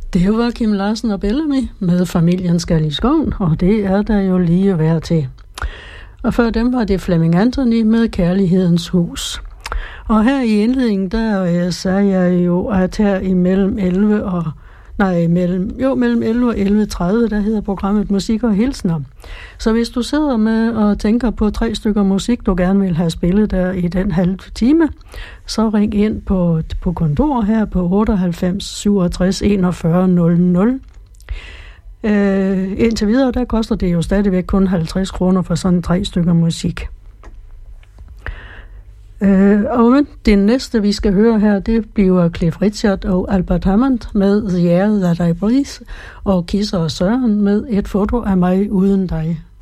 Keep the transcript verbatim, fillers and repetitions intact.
Det var Kim Larsen og Bellamy med Familien skal i skoven, og det er der jo lige værd til. Og før dem var det Flemming Anthony med Kærlighedens hus. Og her i indledningen, der øh, sagde jeg jo, at her imellem elleve og nej, mellem, jo, mellem elleve og elleve tredive, der hedder programmet Musik og Hilsner. Så hvis du sidder med og tænker på tre stykker musik, du gerne vil have spillet der i den halve time, så ring ind på, på kontor her på otteoghalvfems syvogtres enogfyrre nul nul. Øh, indtil videre, der koster det jo stadigvæk kun halvtreds kroner for sådan tre stykker musik. Øh, og det næste, vi skal høre her, det bliver Cliff Richard og Albert Hammond med The Air That I Breathe, og Kisser og Søren med Et foto af mig uden dig.